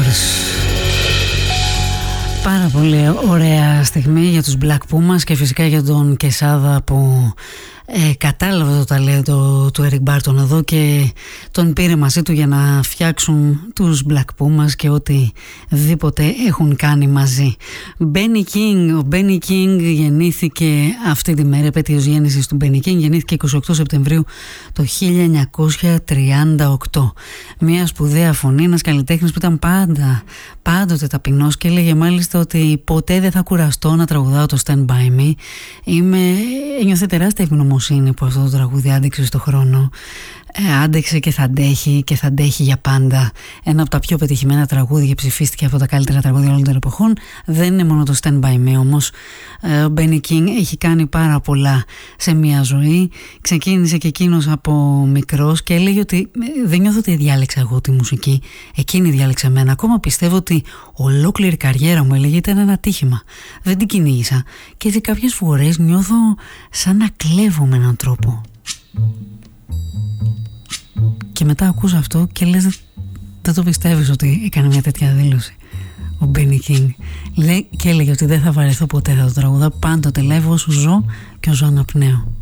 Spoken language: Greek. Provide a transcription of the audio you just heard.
Doors. Πάρα πολύ ωραία στιγμή για τους Black Pumas και φυσικά για τον Quesada που κατάλαβε το ταλέντο του Eric Barton εδώ και τον πήρε μαζί του για να φτιάξουν τους Black Pumas και οτιδήποτε έχουν κάνει μαζί. Benny King, ο Benny King γεννήθηκε αυτή τη μέρα, επέτειος γέννησης του Benny King, γεννήθηκε 28 Σεπτεμβρίου το 1938. Μια σπουδαία φωνή, ένας καλλιτέχνης που ήταν πάντοτε ταπεινός και έλεγε μάλιστα ότι ποτέ δεν θα κουραστώ να τραγουδάω το Stand By Me. Ένιωθε τεράστια ευγνωμοσύνη που αυτό το τραγούδι άντεξε στο χρόνο. Άντεξε και θα αντέχει για πάντα. Ένα από τα πιο πετυχημένα τραγούδια, ψηφίστηκε από τα καλύτερα τραγούδια όλων των εποχών. Δεν είναι μόνο το Stand By Me όμως. Ο Benny King έχει κάνει πάρα πολλά σε μια ζωή. Ξεκίνησε και εκείνος από μικρός και έλεγε ότι δεν νιώθω ότι διάλεξα εγώ τη μουσική, εκείνη διάλεξε εμένα. Ακόμα πιστεύω ότι ολόκληρη καριέρα μου, έλεγε, ήταν ένα τύχημα. Δεν την κυνήγησα και έτσι κάποιες φορές νιώθω σαν να κλέβω με έναν τρόπο. Και μετά ακούς αυτό και λες δεν το πιστεύεις ότι έκανε μια τέτοια δήλωση ο Benny King. Λέει και έλεγε ότι δεν θα βαρεθώ ποτέ, θα το τραγουδά πάντοτε live όσο ζω και όσο αναπνέω.